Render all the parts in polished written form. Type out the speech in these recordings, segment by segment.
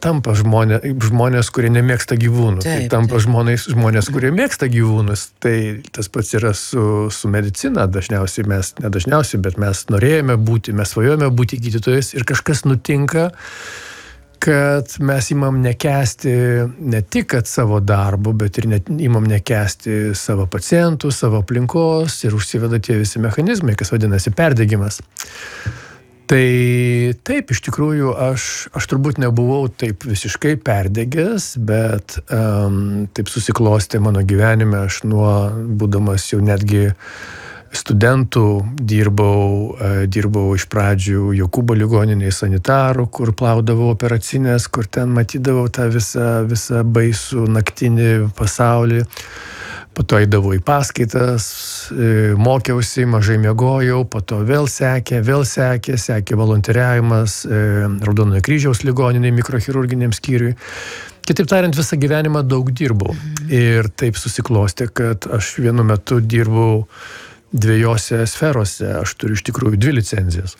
netampa žmonės, kurie nemėgsta gyvūnų. Tai tampa žmonės, kurie mėgsta gyvūnus. Tai tas pats yra su medicina. Nedažniausiai, bet mes norėjome būti, mes svajojome būti gydytojais ir kažkas nutinka, kad mes imam nekęsti ne tik savo darbo, bet ir imam nekęsti savo pacientų, savo aplinkos ir užsiveda tie visi mechanizmai, kas vadinasi perdegimas. Tai taip, iš tikrųjų, aš turbūt nebuvau taip visiškai perdegęs, bet taip susiklostė mano gyvenime, aš būdamas jau netgi studentų dirbau iš pradžių Jokūbo ligoninėje sanitaru, kur plaudavau operacinės, kur ten matydavau tą visą baisų naktinį pasaulį. Po to eidavau į paskaitas, mokiausi, mažai miegojau, po to vėl sekė volontariavimas Raudonojo kryžiaus ligoninėje, mikrochirurginiam skyriui. Kitaip tariant, visą gyvenimą daug dirbau. Ir taip susiklostė, kad aš vienu metu dirbau dviejose sferose. Aš turiu iš tikrųjų 2 licenzijas.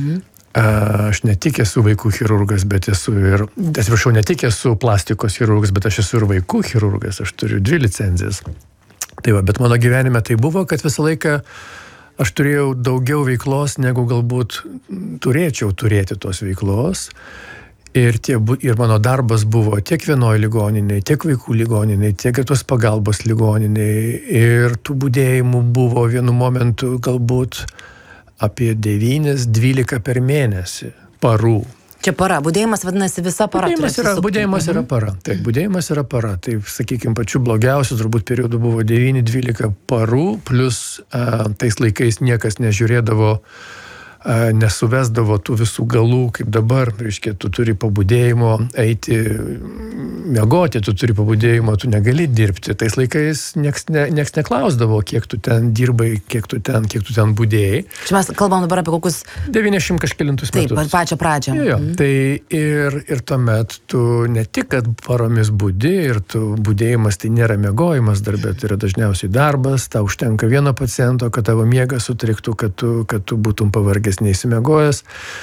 Aš ne tik esu vaikų chirurgas, bet ne tik esu plastikos chirurgas, bet aš esu ir vaikų chirurgas. Aš turiu 2 licenzijas. Tai va, bet mano gyvenime tai buvo, kad visą laiką aš turėjau daugiau veiklos, negu galbūt turėčiau turėti tos veiklos. Ir mano darbas buvo tiek vienoje ligoninėje, tiek vaikų ligoninėje, tiek ir tos pagalbos ligoninėje. Ir tų budėjimų buvo vienu momentu galbūt apie 9-12 per mėnesį parų. Čia para, budėjimas vadinasi visa para. Budėjimas yra para. Taip, budėjimas yra para. Tai, sakykime, pačiu blogiausiu turbūt periodu buvo 9-12 parų, plus tais laikais niekas nežiūrėdavo, nesuvesdavo tų visų galų, kaip dabar, reiškia, tu turi pabudėjimo eiti miegoti, tu turi pabudėjimo, tu negali dirbti. Tais laikais nieks neklausdavo, kiek tu ten dirbai, kiek tu ten budėjai. Čia mes kalbam dabar apie kokius 90 kažkelintus metus. Taip, pačią pradžią. Jo. Tai ir tuomet tu ne tik, kad paromis budi, ir tu budėjimas tai nėra miegojimas darbe, tai yra dažniausiai darbas, tau užtenka vieno paciento, kad tavo miegas sutriktų, kad tu būtum pavargęs, neįsimiegojęs.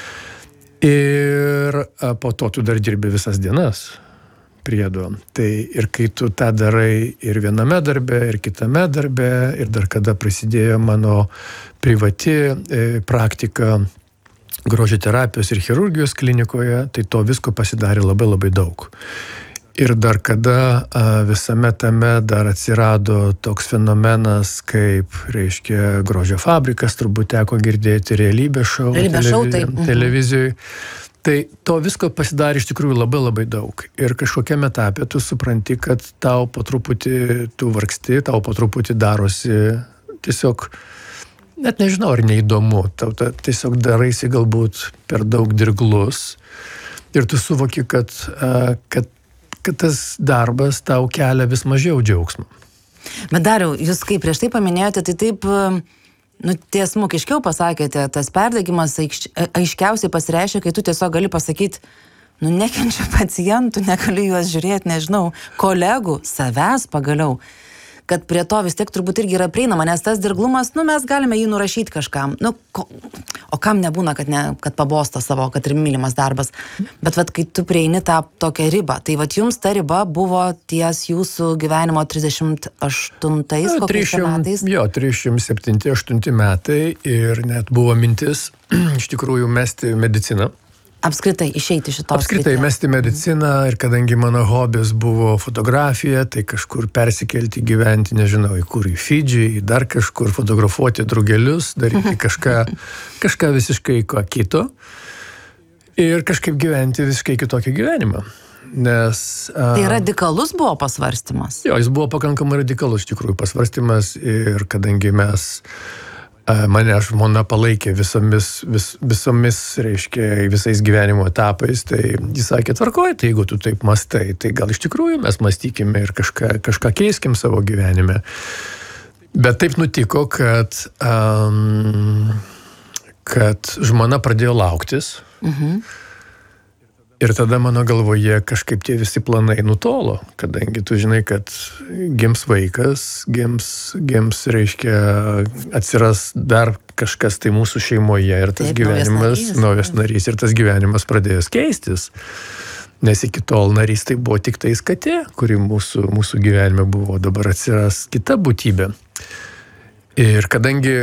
Ir po to tu dar dirbi visas dienas priedo. Tai ir kai tu tą darai ir viename darbe, ir kitame darbe, ir dar kada prasidėjo mano privati praktika grožio terapijos ir chirurgijos klinikoje, tai to visko pasidarė labai labai daug. Ir dar kada visame tame dar atsirado toks fenomenas, kaip, reiškia, grožio fabrikas, turbūt teko girdėti, realybės šou televizijoje. Tai to visko pasidarė iš tikrųjų labai labai daug. Ir kažkokiame etape tu supranti, kad tau po truputį tu vargsti, tau po truputį darosi tiesiog, net nežinau, ar neįdomu, tau tiesiog daraisi galbūt per daug dirglus. Ir tu suvoki, kad tas darbas tau kelia vis mažiau džiaugsmo. Bet Dariau, jūs kaip prieš tai paminėjote, tai taip tiesmukiškiau pasakėte, tas perdegimas aiškiausiai pasireiškia, kai tu tiesiog gali pasakyti, nekenčiu pacientų, negaliu juos žiūrėti, nežinau, kolegų, savęs pagaliau, kad prie to vis tiek turbūt irgi yra prieinama, nes tas dirglumas, mes galime jį nurašyti kažkam, o kam nebūna, kad pabosta savo, kad ir mylimas darbas, bet kai tu prieini tą tokią ribą, tai jums ta riba buvo ties jūsų gyvenimo 38 kokiais metais? Jo, 37-8 metai ir net buvo mintis iš tikrųjų mesti mediciną. Apskritai, išeiti šitos. Apskritai, mesti mediciną ir kadangi mano hobis buvo fotografija, tai kažkur persikelti gyventi, nežinau, į Fidžį, į dar kažkur fotografuoti drugelius, daryti kažką visiškai ko kito ir kažkaip gyventi visiškai kitokį gyvenimą. Nes... Tai radikalus buvo pasvarstymas? Jo, jis buvo pakankamai radikalus, iš tikrųjų, pasvarstymas ir kadangi mane žmona palaikė visomis, reiškia, visais gyvenimo etapais, tai jis sakė, tvarkoj, tai jeigu tu taip mastai, tai gal iš tikrųjų mes mąstykime ir kažką keiskim savo gyvenime. Bet taip nutiko, kad žmona pradėjo lauktis. Ir tada mano galvoje kažkaip tie visi planai nutolo, kadangi tu žinai, kad gims vaikas, gims, reiškia, atsiras dar kažkas tai mūsų šeimoje ir tas gyvenimas, naujas narys, ir tas gyvenimas pradėjo keistis. Nes iki tol narys tai buvo tik tais katė, kuri mūsų gyvenime buvo, dabar atsiras kita būtybė. Ir kadangi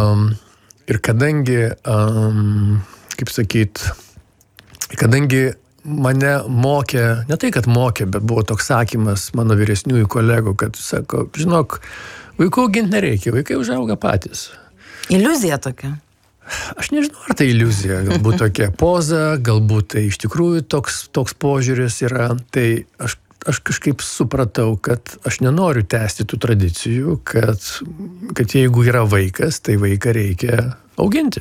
kaip sakyt, kadangi mane mokė, ne tai, kad mokė, bet buvo toks sakymas mano vyresniųjų kolegų, kad, sako, žinok, vaikų auginti nereikia, vaikai užauga patys. Iliuzija tokia. Aš nežinau, ar tai iliuzija, galbūt tokia poza, galbūt tai iš tikrųjų toks požiūris yra. Tai aš kažkaip supratau, kad aš nenoriu tęsti tų tradicijų, kad jeigu yra vaikas, tai vaiką reikia auginti.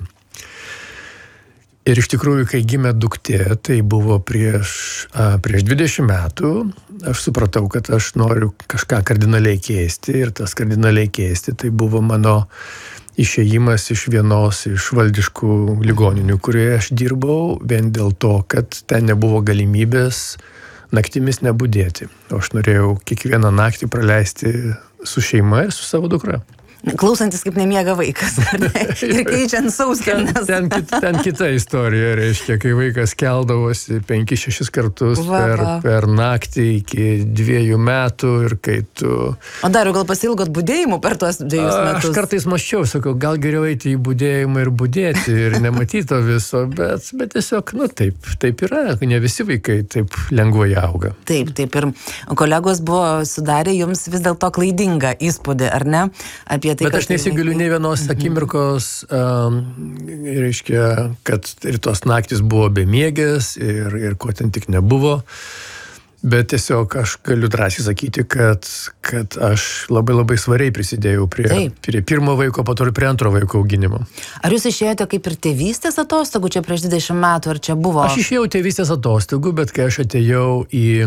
Ir iš tikrųjų, kai gimė duktė, tai buvo prieš 20 metų, aš supratau, kad aš noriu kažką kardinaliai keisti ir tas kardinaliai keisti, tai buvo mano išėjimas iš vienos iš valdiškų ligoninių, kurioje aš dirbau, vien dėl to, kad ten nebuvo galimybės naktimis nebudėti. O aš norėjau kiekvieną naktį praleisti su šeima ir su savo dukra. Klausantis, kaip nemiega vaikas, ar ne? Ir keičiant sauskelnes. Ten kita istorija, reiškia, kai vaikas keldavosi 5-6 kartus per naktį iki 2 metų ir kai tu... O dar gal pasilgot budėjimų per tuos 2 metus? Aš kartais mąsčiau, sakau, gal geriau eiti į budėjimą ir budėti ir nematyti to viso, bet tiesiog, taip yra, ne visi vaikai taip lengvai auga. Taip, ir kolegos buvo sudarę jums vis dėlto klaidingą įspūdį, ar ne? Bet aš nesigaliu nei vienos akimirkos, reiškia, kad ir tos naktis buvo bemiegės ir ko ten tik nebuvo. Bet tiesiog aš galiu drąsiai sakyti, kad aš labai svariai prisidėjau prie pirmo vaiko, po to ir prie antro vaiko auginimo. Ar jūs išėjote kaip ir tėvystės atostogų čia prieš 20 metų, ar čia buvo? Aš išėjau tėvystės atostogų, bet kai aš atėjau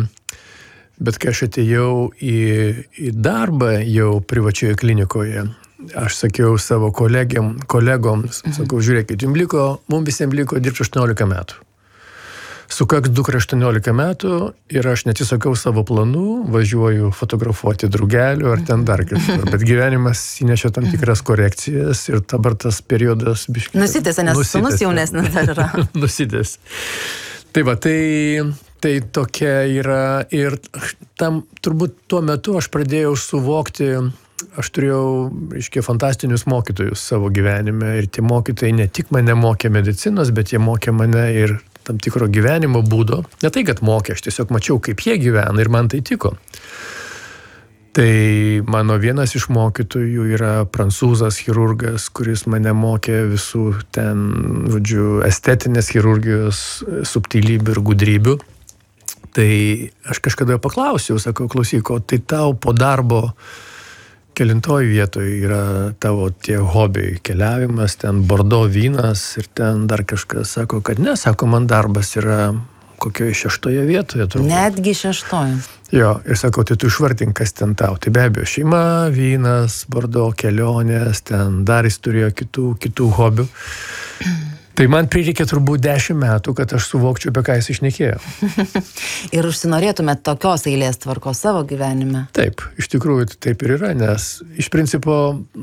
į darbą jau privačioje klinikoje, aš sakiau savo kolegoms, sakau, žiūrėkit, mums visiems liko dirbti 18 metų. Sukaks dukrai 18 metų ir aš neatsisakau savo planų, važiuoju fotografuoti drugelių ar ten dar kitur. Bet gyvenimas įnešė tam tikras korekcijas ir dabar tas periodas biškai... Nusitęsė, nes sūnus jaunesnis dar yra. Nusitęsė. Tai va, tai tokia yra ir tam turbūt tuo metu aš pradėjau suvokti, aš turėjau, reiškia, fantastinius mokytojus savo gyvenime ir tie mokytojai ne tik mane mokė medicinos, bet jie mokė mane ir tam tikro gyvenimo būdo. Ne tai, kad mokė, aš tiesiog mačiau, kaip jie gyvena ir man tai tiko. Tai mano vienas iš mokytojų yra prancūzas chirurgas, kuris mane mokė visų ten, estetinės chirurgijos subtilybių ir gudrybių. Tai aš kažkada paklausiau, sakau, klausyk, o tai tau po darbo kelintoj vietoj yra tavo tie hobiai, keliavimas, ten Bordo vynas ir ten dar kažkas, sako, kad ne, sako, man darbas yra kokioje 6 vietoje. Turbūt. Netgi 6. Jo, ir sakau, tai tu išvardink, kas ten tau. Tai be abejo, šeima, vynas, Bordo, kelionės, ten dar jis turėjo kitų hobių. Tai man prireikė turbūt 10 metų, kad aš suvokčiau, apie ką jis išnekėjo. Ir užsinorėtumėt tokios eilės tvarkos savo gyvenime? Taip, iš tikrųjų taip ir yra, nes iš principo,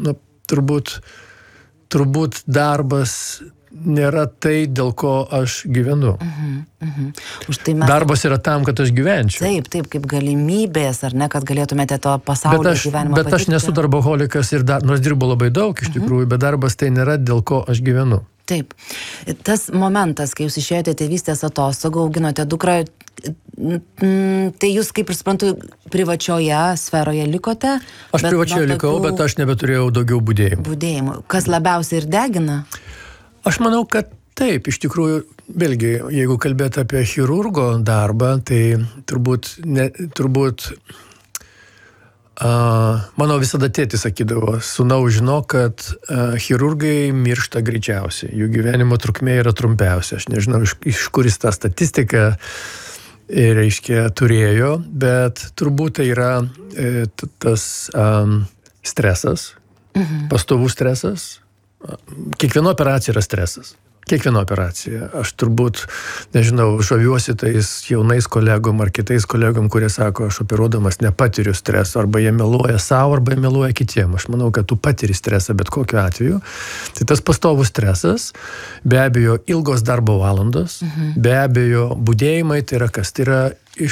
turbūt darbas nėra tai, dėl ko aš gyvenu. Darbas yra tam, kad aš gyvenčiau. Taip, kaip galimybės, ar ne, kad galėtumėte to pasaulio gyvenimą patirti. Bet aš nesu darboholikas ir nors dirbu labai daug, iš tikrųjų, bet darbas tai nėra, dėl ko aš gyvenu. Taip. Tas momentas, kai jūs išėjote tėvystės atostogų, auginote dukrą, tai jūs, kaip ir suprantu, privačioje sferoje likote? Aš privačioje likau, bet aš nebeturėjau daugiau budėjimų. Kas labiausiai ir degina? Aš manau, kad taip, iš tikrųjų, vėlgi, jeigu kalbėt apie chirurgo darbą, tai turbūt mano visada tėtis sakydavo, sūnau, žinok, kad chirurgai miršta greičiausiai, jų gyvenimo trukmė yra trumpiausia. Aš nežinau, iš kur jis tą statistiką, reiškia, turėjo, bet turbūt tai yra tas stresas, pastovus stresas. Kiekviena operacija yra stresas. Kiekviena operacija. Aš turbūt, nežinau, žaviuosi tais jaunais kolegom ar kitais kolegom, kurie sako, aš operuodamas nepatiriu streso, arba jie meluoja savo, arba jie meluoja kitiem. Aš manau, kad tu patiri stresą bet kokiu atveju. Tai tas pastovus stresas, be abejo, ilgos darbo valandos, be abejo, budėjimai, tai yra kas? Tai yra